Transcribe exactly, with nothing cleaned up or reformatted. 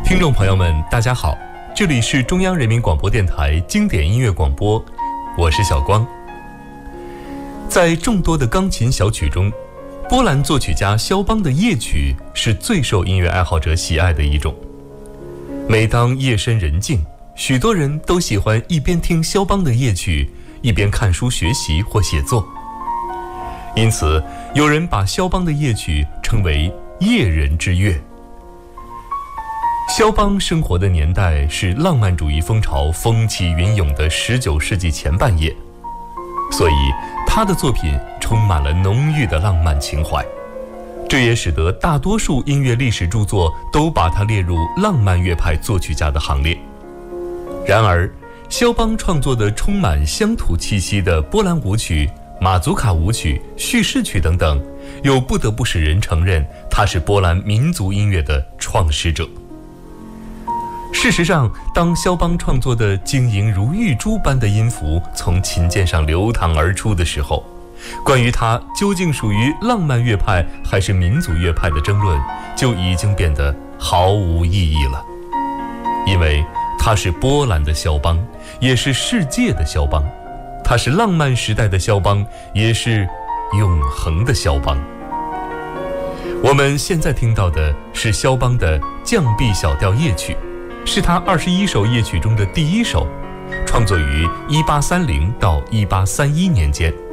听众朋友们，大家好，这里是中央人民广播电台经典音乐广播，我是小光。在众多的钢琴小曲中，波兰作曲家肖邦的夜曲是最受音乐爱好者喜爱的一种。每当夜深人静，许多人都喜欢一边听肖邦的夜曲，一边看书学习或写作。因此，有人把肖邦的夜曲称为夜人之乐。肖邦生活的年代是浪漫主义风潮风起云涌的十九世纪前半叶，所以他的作品充满了浓郁的浪漫情怀，这也使得大多数音乐历史著作都把他列入浪漫乐派作曲家的行列。然而，肖邦创作的充满乡土气息的波兰舞曲、马祖卡舞曲、叙事曲等等，又不得不使人承认他是波兰民族音乐的创始者。事实上，当肖邦创作的晶莹如玉珠般的音符从琴键上流淌而出的时候，关于他究竟属于浪漫乐派还是民族乐派的争论就已经变得毫无意义了。因为他是波兰的肖邦，也是世界的肖邦，他是浪漫时代的肖邦，也是永恒的肖邦。我们现在听到的是肖邦的降 B 小调夜曲，是他二十一首夜曲中的第一首，创作于一八三零到一八三一年间。